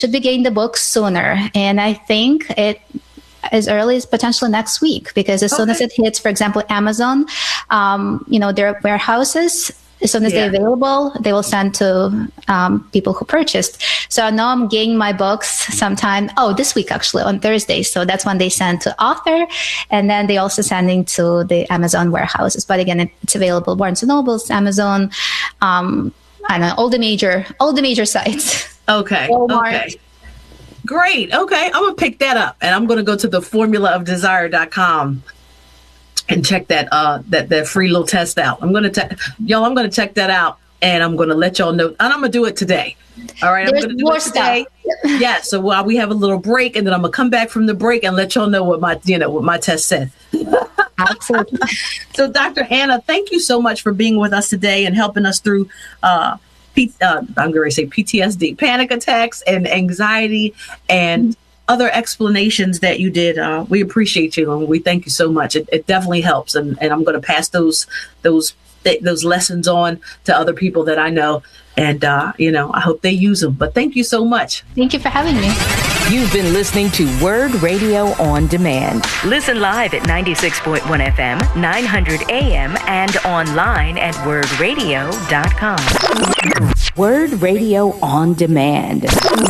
should be getting the book sooner. And I think it as early as potentially next week, because as soon as it hits, for example, Amazon, their warehouses, as soon as they're available, they will send to people who purchased. So I know I'm getting my books sometime, this week actually, on Thursday. So that's when they send to author. And then they also sending to the Amazon warehouses. But again, it's available, Barnes & Noble, Amazon, I don't know, all the major sites. Okay. Walmart. Okay. Great. Okay. I'm going to pick that up, and I'm going to go to the formulaofdesire.com and check that free little test out. I'm going to check that out, and I'm going to let y'all know, and I'm going to do it today. All right. There's I'm going to do it today. Yeah. So while we have a little break, and then I'm going to come back from the break and let y'all know what my test said. Absolutely. So Dr. Hannah, thank you so much for being with us today and helping us through, I'm going to say PTSD, panic attacks and anxiety and other explanations that you did. We appreciate you, and we thank you so much. It definitely helps, and I'm going to pass those lessons on to other people that I know, and I hope they use them. But thank you so much. Thank you for having me. You've been listening to Word Radio on Demand. Listen live at 96.1 FM, 900 AM, and online at wordradio.com. Word Radio on Demand.